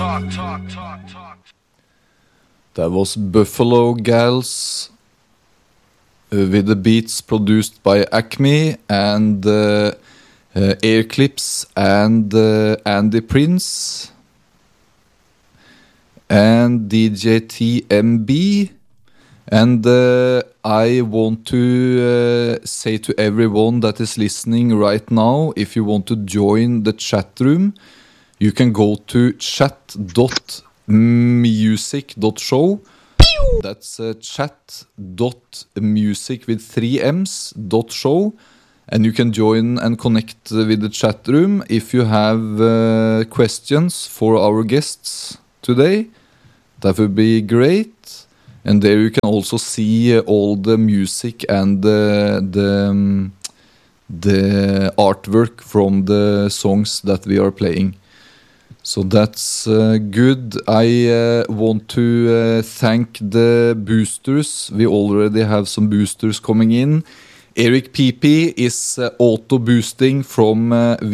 That was Buffalo Gals with the beats produced by Acme and Air Clips and Andy Prince and DJ TMB. And I want to say to everyone that is listening right now, if you want to join the chat room, you can go to chat.music.show. That's chat.music with 3 M's .show. And you can join and connect with the chat room if you have questions for our guests today. That would be great. And there you can also see all the music and the artwork from the songs that we are playing. So that's good. I want to thank the boosters. We already have some boosters coming in. Eric PP is auto-boosting from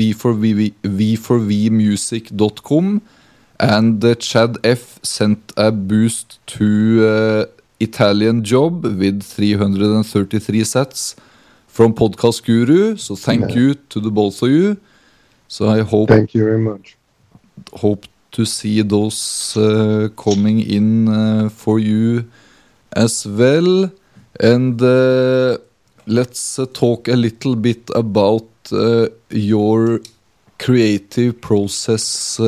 v4vmusic.com. And Chad F sent a boost to Italian Job with 333 sets from Podcast Guru. So thank you to the both of you. So I hope. Thank you very much. Hope to see those coming in for you as well. And let's talk a little bit about your creative process.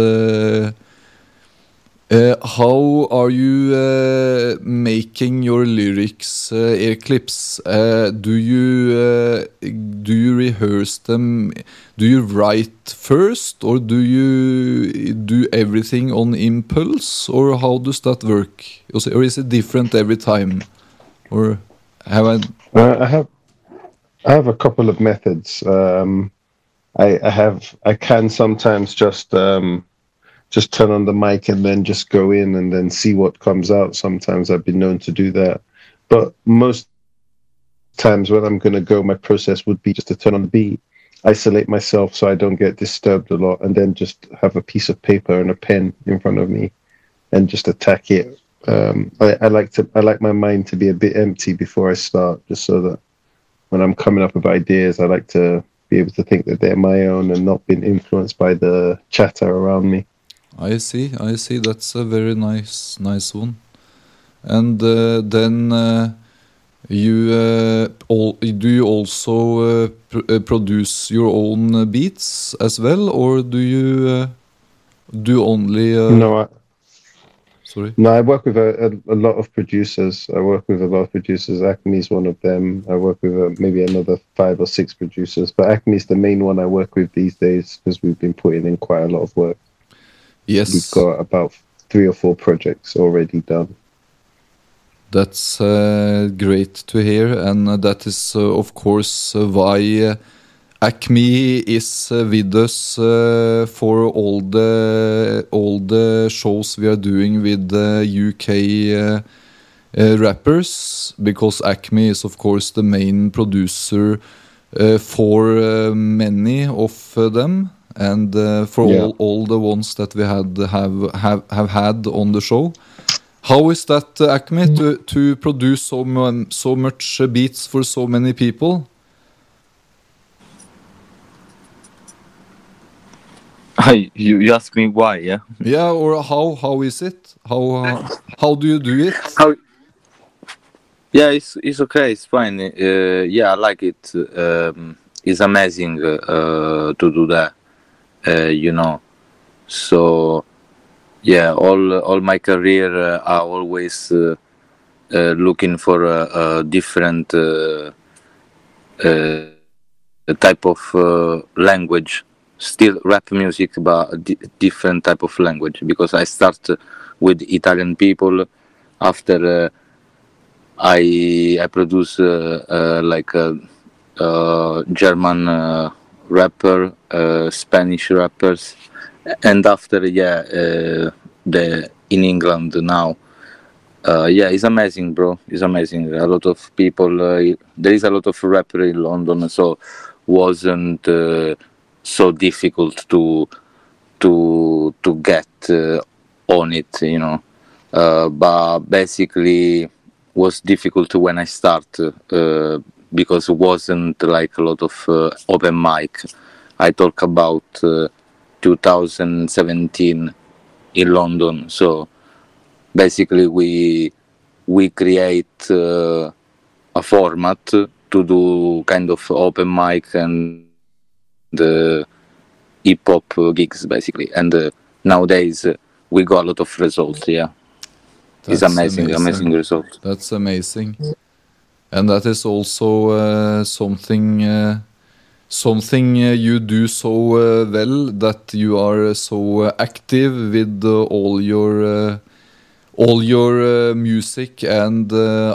How are you making your lyrics, Air Clips? Do you rehearse them? Do you write first, or do you do everything on impulse, or how does that work? Or is it different every time? Or have I have a couple of methods. I can sometimes just turn on the mic and then just go in and then see what comes out. Sometimes I've been known to do that. But most times when I'm going to go, my process would be just to turn on the beat, isolate myself so I don't get disturbed a lot, and then just have a piece of paper and a pen in front of me and just attack it. I like my mind to be a bit empty before I start, just so that when I'm coming up with ideas, I like to be able to think that they're my own and not being influenced by the chatter around me. I see. That's a very nice one. And then do you also produce your own beats as well, or do you do only? No, sorry. No, I work with a lot of producers. Acme is one of them. I work with maybe another 5 or 6 producers, but Acme is the main one I work with these days because we've been putting in quite a lot of work. Yes. We've got about 3 or 4 projects already done. That's great to hear, and that is of course why Acme is with us for all the shows we are doing with the UK rappers, because Acme is of course the main producer for many of them. And for all the ones that we have had on the show. How is that, Acme, to produce so much beats for so many people? You ask me why, yeah? Yeah, or how is it? How do you do it? Yeah, it's okay, it's fine. Yeah, I like it. It's amazing to do that. So yeah, all my career I always looking for a different type of language, still rap music, but a different type of language, because I start with Italian people. After I produce like a German rapper, Spanish rappers, and after in England now. It's amazing, bro. It's amazing. A lot of people. There is a lot of rapper in London, so wasn't so difficult to get on it, you know. But basically was difficult when I start because it wasn't like a lot of open mic. I talk about 2017 in London. So basically we create a format to do kind of open mic and hip hop gigs basically. And nowadays we got a lot of results. Yeah, it's amazing result. That's amazing. And that is also something you do so well, that you are so active with all your music and